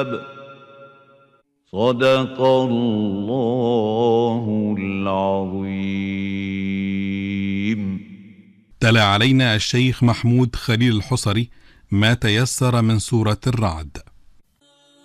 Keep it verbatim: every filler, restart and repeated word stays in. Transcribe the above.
الكتاب. صدق الله العظيم. تلا علينا الشيخ محمود خليل الحصري ما تيسر من سورة الرعد.